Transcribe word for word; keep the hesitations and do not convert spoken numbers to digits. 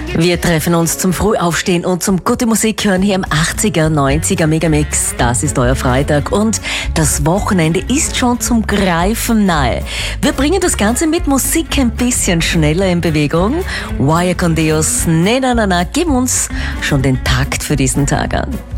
Wir treffen uns zum Frühaufstehen und zum gute Musik hören hier im achtziger, neunziger Megamix. Das ist euer Freitag und das Wochenende ist schon zum Greifen nahe. Wir bringen das Ganze mit Musik ein bisschen schneller in Bewegung. Wire con Dios, ne na na na, geben uns schon den Takt für diesen Tag an.